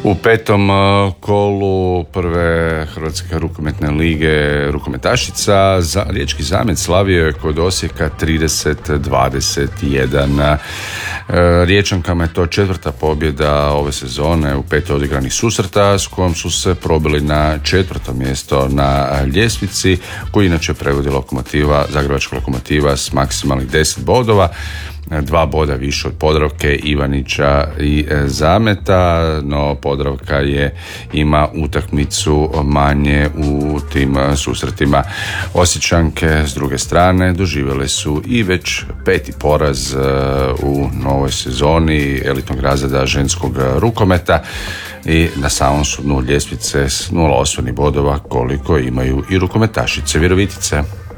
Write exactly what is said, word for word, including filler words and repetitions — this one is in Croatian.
U petom kolu prve Hrvatske rukometne kolu prve Hrvatske rukometne lige rukometašica za Riječki Zamet slavio je kod Osijeka trideset dvadeset jedan. Riječankama je to četvrta pobjeda ove sezone u pet odigranih susreta s kojom su se probili na četvrto mjesto na ljestvici, koji inače prevodi Lokomotiva, Zagrebačka Lokomotiva s maksimalnih deset bodova. Dva boda više od Podravke, Ivanića i Zameta, no Podravka je ima utakmicu manje u tim susretima. Osječanke s druge strane doživjele su i već peti poraz u novoj sezoni elitnog razreda ženskog rukometa i na samom su dnu ljestvice s nula osvojenih bodova koliko imaju i rukometašice Virovitice.